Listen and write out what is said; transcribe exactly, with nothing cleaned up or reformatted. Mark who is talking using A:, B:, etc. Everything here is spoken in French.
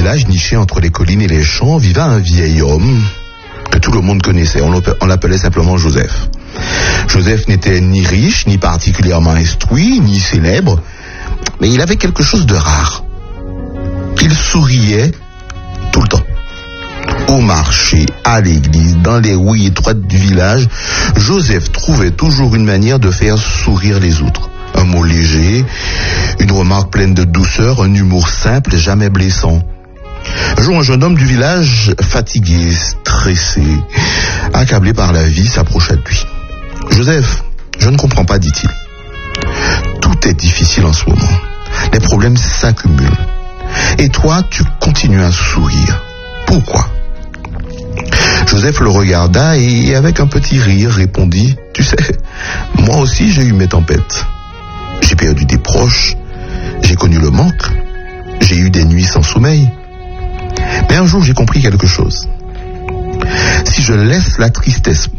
A: village niché entre les collines et les champs vivait un vieil homme que tout le monde connaissait. On l'appelait simplement Joseph. Joseph n'était ni riche, ni particulièrement instruit, ni célèbre, mais il avait quelque chose de rare. Il souriait tout le temps. Au marché, à l'église, dans les rues étroites du village, Joseph trouvait toujours une manière de faire sourire les autres. Un mot léger, une remarque pleine de douceur, un humour simple, jamais blessant. Un jour, un jeune homme du village, fatigué, stressé, accablé par la vie, s'approcha de lui. « Joseph, je ne comprends pas, dit-il. Tout est difficile en ce moment. Les problèmes s'accumulent. Et toi, tu continues à sourire. Pourquoi ?» Joseph le regarda et, avec un petit rire, répondit « Tu sais, moi aussi j'ai eu mes tempêtes. J'ai perdu des proches, j'ai connu le manque, j'ai eu des nuits sans sommeil. Mais un jour j'ai compris quelque chose. Si je laisse la tristesse